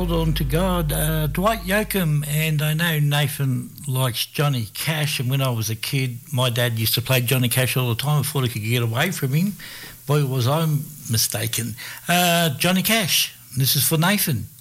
Hold on to God. Dwight Yoakam, and I know Nathan likes Johnny Cash, and when I was a kid, my dad used to play Johnny Cash all the time. I thought I could get away from him. Boy, was I mistaken. Johnny Cash, this is for Nathan.